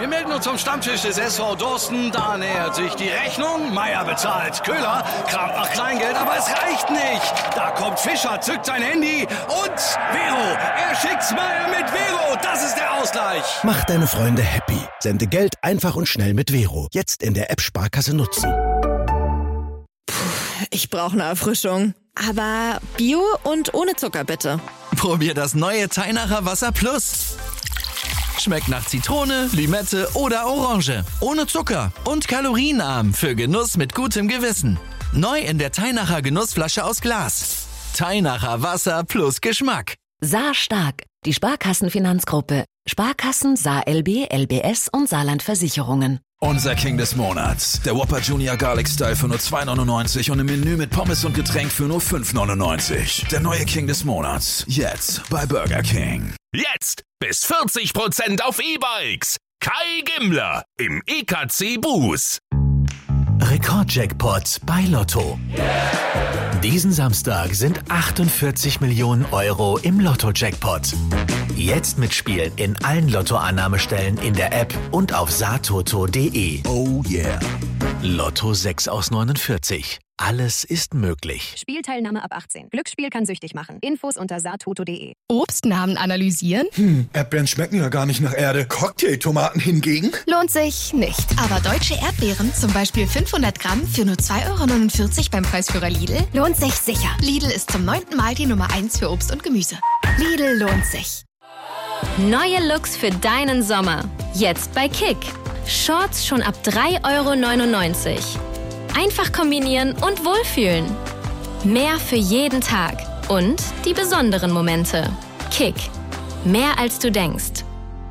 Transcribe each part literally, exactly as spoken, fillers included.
Wir melden uns zum Stammtisch des S V Dorsten. Da nähert sich die Rechnung. Meier bezahlt. Köhler kramt nach Kleingeld, aber es reicht nicht. Da kommt Fischer, zückt sein Handy und Vero. Er schickt's Meier mit Vero. Das ist der Ausgleich. Mach deine Freunde happy. Sende Geld einfach und schnell mit Vero. Jetzt in der App Sparkasse nutzen. Puh, ich brauche eine Erfrischung. Aber Bio und ohne Zucker bitte. Probier das neue Teinacher Wasser Plus. Schmeckt nach Zitrone, Limette oder Orange. Ohne Zucker und kalorienarm für Genuss mit gutem Gewissen. Neu in der Teinacher Genussflasche aus Glas. Teinacher Wasser plus Geschmack. Saar Stark, die Sparkassenfinanzgruppe. Sparkassen, Saar L B, L B S und Saarland Versicherungen. Unser King des Monats. Der Whopper Junior Garlic Style für nur zwei neunundneunzig und im Menü mit Pommes und Getränk für nur fünf neunundneunzig. Der neue King des Monats. Jetzt bei Burger King. Jetzt bis vierzig Prozent auf E-Bikes. Kai Gimmler im E K C Bus. Rekordjackpot bei Lotto. Diesen Samstag sind achtundvierzig Millionen Euro im Lotto-Jackpot. Jetzt mitspielen in allen Lotto-Annahmestellen in der App und auf saartoto punkt de. Oh yeah. Lotto sechs aus neunundvierzig. Alles ist möglich. Spielteilnahme ab achtzehn. Glücksspiel kann süchtig machen. Infos unter saartoto punkt de. Obstnamen analysieren? Hm, Erdbeeren schmecken ja gar nicht nach Erde. Cocktailtomaten hingegen? Lohnt sich nicht. Aber deutsche Erdbeeren, zum Beispiel fünfhundert Gramm für nur zwei Euro neunundvierzig beim Preisführer Lidl, lohnt sich sicher. Lidl ist zum neunten Mal die Nummer eins für Obst und Gemüse. Lidl lohnt sich. Neue Looks für deinen Sommer. Jetzt bei Kick. Shorts schon ab drei Euro neunundneunzig. Einfach kombinieren und wohlfühlen. Mehr für jeden Tag. Und die besonderen Momente. Kick. Mehr als du denkst.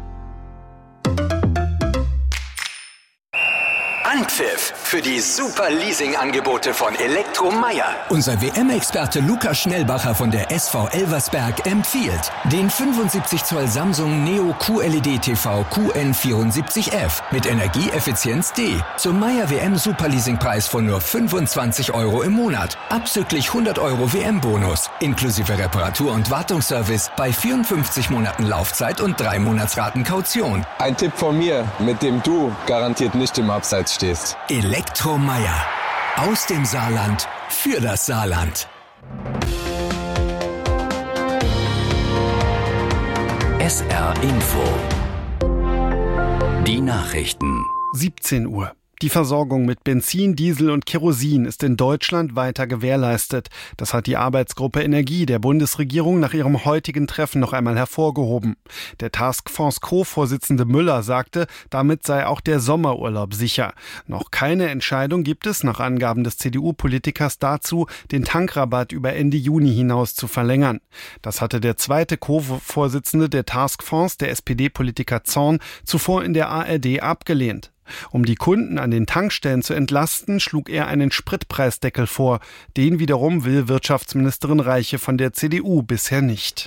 Anpfiff für die super Leasing-Angebote von Elektro Meier. Unser W M-Experte Lukas Schnellbacher von der S V Elversberg empfiehlt den fünfundsiebzig Zoll Samsung Neo Q L E D T V Q N vierundsiebzig F mit Energieeffizienz D zum Meier W M Superleasing-Preis von nur fünfundzwanzig Euro im Monat. Abzüglich hundert Euro W M-Bonus, inklusive Reparatur- und Wartungsservice bei vierundfünfzig Monaten Laufzeit und drei Monatsraten Kaution. Ein Tipp von mir, mit dem du garantiert nicht im Abseits stehst. Elektro Meier. Aus dem Saarland für das Saarland. S R Info. Die Nachrichten. siebzehn Uhr. Die Versorgung mit Benzin, Diesel und Kerosin ist in Deutschland weiter gewährleistet. Das hat die Arbeitsgruppe Energie der Bundesregierung nach ihrem heutigen Treffen noch einmal hervorgehoben. Der Taskforce-Co-Vorsitzende Müller sagte, damit sei auch der Sommerurlaub sicher. Noch keine Entscheidung gibt es, nach Angaben des C D U-Politikers, dazu, den Tankrabatt über Ende Juni hinaus zu verlängern. Das hatte der zweite Co-Vorsitzende der Taskforce, der S P D-Politiker Zorn, zuvor in der A R D abgelehnt. Um die Kunden an den Tankstellen zu entlasten, schlug er einen Spritpreisdeckel vor. Den wiederum will Wirtschaftsministerin Reiche von der C D U bisher nicht.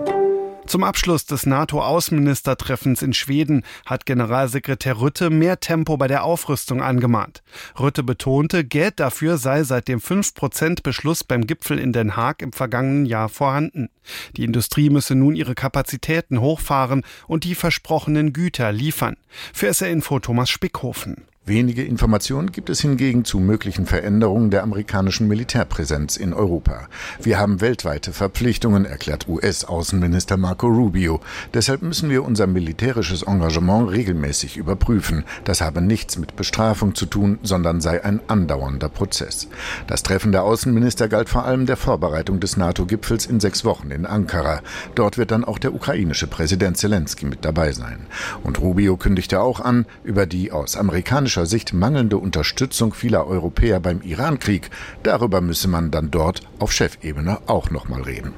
Zum Abschluss des NATO-Außenministertreffens in Schweden hat Generalsekretär Rutte mehr Tempo bei der Aufrüstung angemahnt. Rutte betonte, Geld dafür sei seit dem fünf Prozent Beschluss beim Gipfel in Den Haag im vergangenen Jahr vorhanden. Die Industrie müsse nun ihre Kapazitäten hochfahren und die versprochenen Güter liefern. Für S R Info Thomas Spickhofen. Wenige Informationen gibt es hingegen zu möglichen Veränderungen der amerikanischen Militärpräsenz in Europa. Wir haben weltweite Verpflichtungen, erklärt U S-Außenminister Marco Rubio. Deshalb müssen wir unser militärisches Engagement regelmäßig überprüfen. Das habe nichts mit Bestrafung zu tun, sondern sei ein andauernder Prozess. Das Treffen der Außenminister galt vor allem der Vorbereitung des NATO-Gipfels in sechs Wochen in Ankara. Dort wird dann auch der ukrainische Präsident Zelensky mit dabei sein. Und Rubio kündigte auch an, über die aus amerikanischer Sicht mangelnde Unterstützung vieler Europäer beim Iran-Krieg, darüber müsse man dann dort auf Chefebene auch noch mal reden.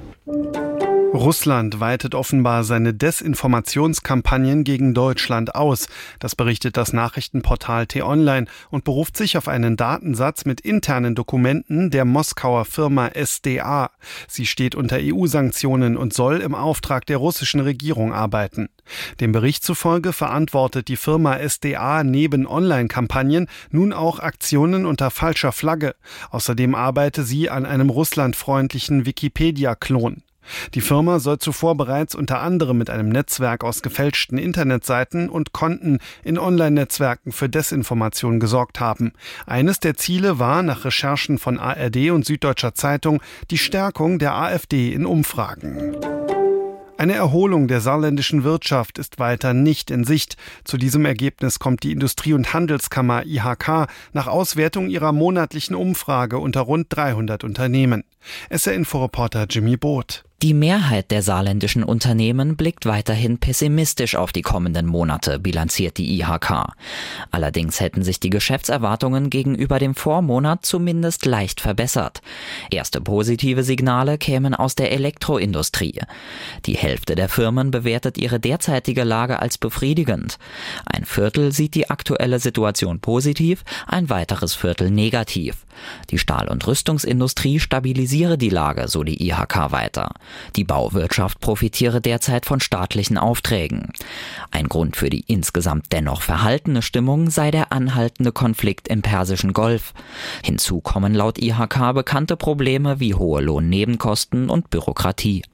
Russland weitet offenbar seine Desinformationskampagnen gegen Deutschland aus. Das berichtet das Nachrichtenportal T-Online und beruft sich auf einen Datensatz mit internen Dokumenten der Moskauer Firma S D A. Sie steht unter E U-Sanktionen und soll im Auftrag der russischen Regierung arbeiten. Dem Bericht zufolge verantwortet die Firma S D A neben Online-Kampagnen nun auch Aktionen unter falscher Flagge. Außerdem arbeite sie an einem russlandfreundlichen Wikipedia-Klon. Die Firma soll zuvor bereits unter anderem mit einem Netzwerk aus gefälschten Internetseiten und Konten in Online-Netzwerken für Desinformation gesorgt haben. Eines der Ziele war, nach Recherchen von A R D und Süddeutscher Zeitung, die Stärkung der AfD in Umfragen. Eine Erholung der saarländischen Wirtschaft ist weiter nicht in Sicht. Zu diesem Ergebnis kommt die Industrie- und Handelskammer I H K nach Auswertung ihrer monatlichen Umfrage unter rund dreihundert Unternehmen. S R-Info-Reporter Jimmy Both. Die Mehrheit der saarländischen Unternehmen blickt weiterhin pessimistisch auf die kommenden Monate, bilanziert die I H K. Allerdings hätten sich die Geschäftserwartungen gegenüber dem Vormonat zumindest leicht verbessert. Erste positive Signale kämen aus der Elektroindustrie. Die Hälfte der Firmen bewertet ihre derzeitige Lage als befriedigend. Ein Viertel sieht die aktuelle Situation positiv, ein weiteres Viertel negativ. Die Stahl- und Rüstungsindustrie stabilisiere die Lage, so die I H K weiter. Die Bauwirtschaft profitiere derzeit von staatlichen Aufträgen. Ein Grund für die insgesamt dennoch verhaltene Stimmung sei der anhaltende Konflikt im Persischen Golf. Hinzu kommen laut I H K bekannte Probleme wie hohe Lohnnebenkosten und Bürokratie.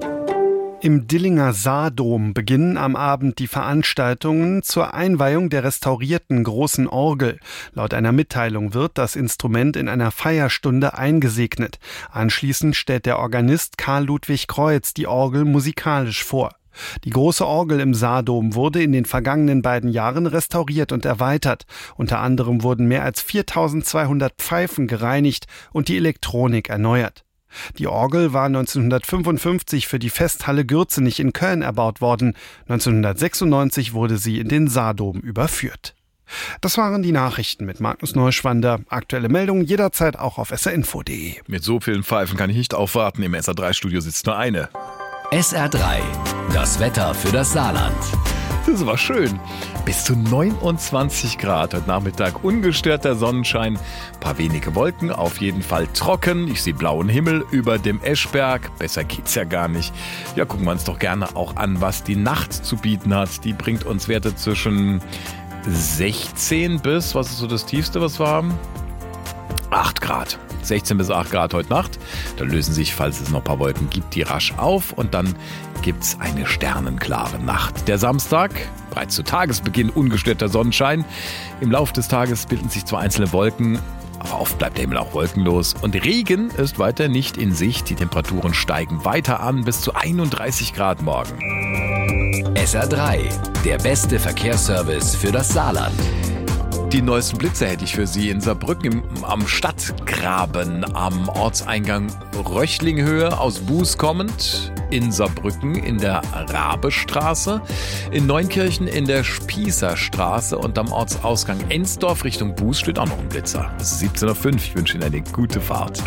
Im Dillinger Saardom beginnen am Abend die Veranstaltungen zur Einweihung der restaurierten großen Orgel. Laut einer Mitteilung wird das Instrument in einer Feierstunde eingesegnet. Anschließend stellt der Organist Karl Ludwig Kreuz die Orgel musikalisch vor. Die große Orgel im Saardom wurde in den vergangenen beiden Jahren restauriert und erweitert. Unter anderem wurden mehr als viertausendzweihundert Pfeifen gereinigt und die Elektronik erneuert. Die Orgel war neunzehnhundertfünfundfünfzig für die Festhalle Gürzenich in Köln erbaut worden. neunzehnhundertsechsundneunzig wurde sie in den Saardom überführt. Das waren die Nachrichten mit Magnus Neuschwander. Aktuelle Meldungen jederzeit auch auf s r info punkt d e. Mit so vielen Pfeifen kann ich nicht aufwarten. Im S R drei Studio sitzt nur eine. S R drei, das Wetter für das Saarland. Das war schön. Bis zu neunundzwanzig Grad heute Nachmittag, ungestörter Sonnenschein, ein paar wenige Wolken, auf jeden Fall trocken. Ich sehe blauen Himmel über dem Eschberg, besser geht's ja gar nicht. Ja, gucken wir uns doch gerne auch an, was die Nacht zu bieten hat. Die bringt uns Werte zwischen sechzehn bis, was ist so das Tiefste, was wir haben? acht Grad. sechzehn bis acht Grad heute Nacht. Da lösen sich, falls es noch ein paar Wolken gibt, die rasch auf und dann gibt's eine sternenklare Nacht. Der Samstag, bereits zu Tagesbeginn ungestörter Sonnenschein. Im Laufe des Tages bilden sich zwar einzelne Wolken, aber oft bleibt der Himmel auch wolkenlos. Und Regen ist weiter nicht in Sicht. Die Temperaturen steigen weiter an bis zu einunddreißig Grad morgen. S R drei, der beste Verkehrsservice für das Saarland. Die neuesten Blitze hätte ich für Sie in Saarbrücken im, am Stadtgraben am Ortseingang Röchlinghöhe aus Buß kommend, in Saarbrücken in der Rabestraße, in Neunkirchen in der Spießerstraße und am Ortsausgang Ensdorf Richtung Buß steht auch noch ein Blitzer. Es ist siebzehn Uhr fünf, ich wünsche Ihnen eine gute Fahrt.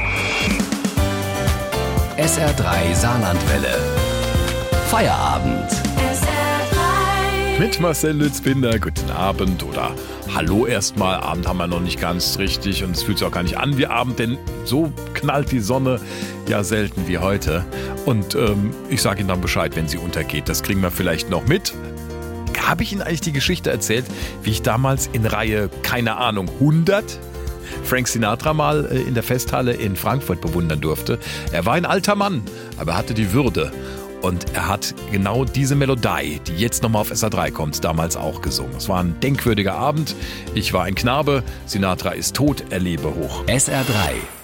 S R drei Saarlandwelle. Feierabend. Mit Marcel Lützbinder, guten Abend oder hallo erstmal. Abend haben wir noch nicht ganz richtig und es fühlt sich auch gar nicht an wie Abend, denn so knallt die Sonne ja selten wie heute. Und ähm, ich sage Ihnen dann Bescheid, wenn sie untergeht. Das kriegen wir vielleicht noch mit. Habe ich Ihnen eigentlich die Geschichte erzählt, wie ich damals in Reihe, keine Ahnung, hundert Frank Sinatra mal in der Festhalle in Frankfurt bewundern durfte? Er war ein alter Mann, aber er hatte die Würde. Und er hat genau diese Melodie, die jetzt nochmal auf S R drei kommt, damals auch gesungen. Es war ein denkwürdiger Abend. Ich war ein Knabe. Sinatra ist tot. Er lebe hoch. S R drei.